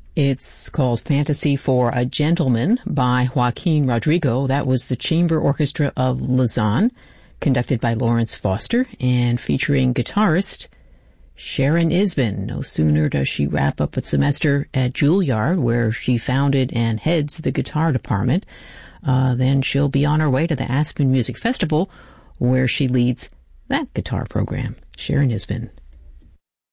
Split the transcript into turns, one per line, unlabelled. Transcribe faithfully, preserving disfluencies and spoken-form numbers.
It's called Fantasy for a Gentleman by Joaquin Rodrigo. That was the Chamber Orchestra of Lausanne, conducted by Lawrence Foster and featuring guitarist Sharon Isbin. No sooner does she wrap up a semester at Juilliard, where she founded and heads the guitar department, uh, then she'll be on her way to the Aspen Music Festival, where she leads that guitar program. Sharon Isbin.